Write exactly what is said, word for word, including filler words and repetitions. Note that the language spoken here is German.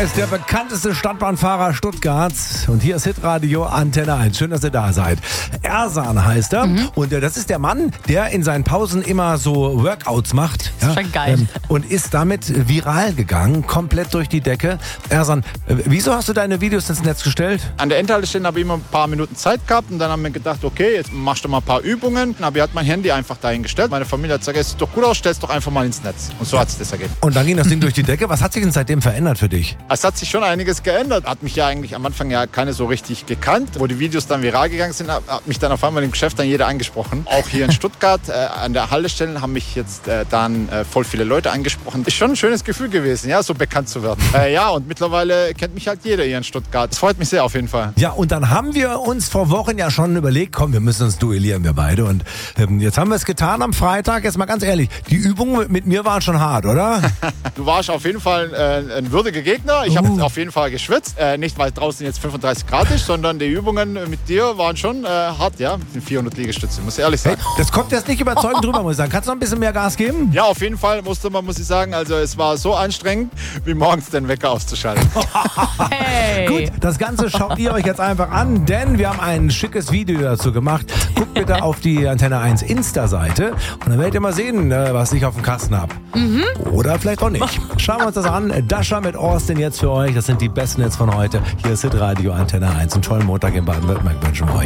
ist der bekannteste Stadtbahnfahrer Stuttgarts und hier ist Hitradio Antenne eins. Schön, dass ihr da seid. Ersan heißt er mhm. und äh, das ist der Mann, der in seinen Pausen immer so Workouts macht. Ja, schon geil. Ähm, und ist damit viral gegangen, komplett durch die Decke. Ersan, äh, wieso hast du deine Videos ins Netz gestellt? An der Endhaltestelle habe ich immer ein paar Minuten Zeit gehabt und dann haben wir gedacht, okay, jetzt machst du mal ein paar Übungen. Dann habe ich halt mein Handy einfach dahingestellt. Meine Familie hat gesagt, es sieht doch gut aus, stell's doch einfach mal ins Netz. Und so hat sich das ergeben. Und dann ging das Ding durch die Decke. Was hat sich denn seitdem verändert für dich? Es hat sich schon einiges geändert. Hat mich ja eigentlich am Anfang ja keine so richtig gekannt. Wo die Videos dann viral gegangen sind, hat mich dann auf einmal im Geschäft dann jeder angesprochen. Auch hier in Stuttgart äh, an der Haltestelle haben mich jetzt äh, dann äh, voll viele Leute angesprochen. Ist schon ein schönes Gefühl gewesen, ja, so bekannt zu werden. Äh, ja, und mittlerweile kennt mich halt jeder hier in Stuttgart. Das freut mich sehr auf jeden Fall. Ja, und dann haben wir uns vor Wochen ja schon überlegt, komm, wir müssen uns duellieren, wir beide. Und ähm, jetzt haben wir es getan am Freitag. Jetzt mal ganz ehrlich, die Übungen mit mir waren schon hart, oder? Du warst auf jeden Fall äh, ein würdiger Gegner. Ich uh. habe auf jeden Fall geschwitzt. Äh, nicht, weil draußen jetzt fünfunddreißig Grad ist, sondern die Übungen mit dir waren schon äh, hart, ja. Mit den vierhundert Liegestütze, muss ich ehrlich sagen. Hey, das kommt jetzt nicht überzeugend drüber, muss ich sagen. Kannst du noch ein bisschen mehr Gas geben? Ja, auf jeden Fall musste man, muss ich sagen. Also es war so anstrengend, wie morgens den Wecker auszuschalten. Hey. Gut, das Ganze schaut ihr euch jetzt einfach an, denn wir haben ein schickes Video dazu gemacht. Guckt bitte auf die Antenne eins Insta-Seite und dann werdet ihr mal sehen, was ich auf dem Kasten habe. Mhm. Oder vielleicht auch nicht. Schauen wir uns das an. Dasha mit Austin jetzt für euch. Das sind die besten Hits von heute. Hier ist Hitradio Antenne eins. Einen tollen Montag in Baden-Württemberg wünschen wir euch.